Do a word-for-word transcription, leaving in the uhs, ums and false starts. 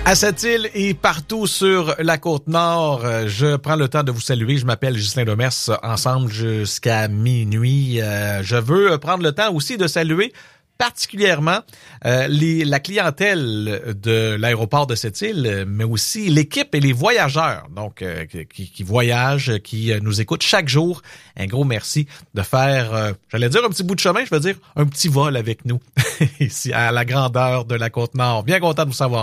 À Sept-Îles et partout sur la Côte-Nord, je prends le temps de vous saluer. Je m'appelle Ghislain Demers, ensemble jusqu'à minuit. Euh, je veux prendre le temps aussi de saluer particulièrement euh, les, la clientèle de l'aéroport de Sept-Îles, mais aussi l'équipe et les voyageurs donc euh, qui, qui voyagent, qui nous écoutent chaque jour. Un gros merci de faire, euh, j'allais dire un petit bout de chemin, je veux dire un petit vol avec nous ici à la grandeur de la Côte-Nord. Bien content de vous savoir.